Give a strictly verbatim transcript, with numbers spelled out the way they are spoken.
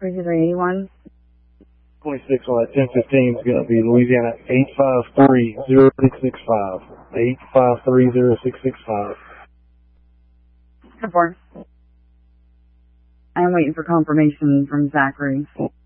thirty-three eighty-one. twenty-six on that ten fifteen is going to be Louisiana eight five three zero six six five. eight five three zero six six five. Report. I am waiting for confirmation from Zachary.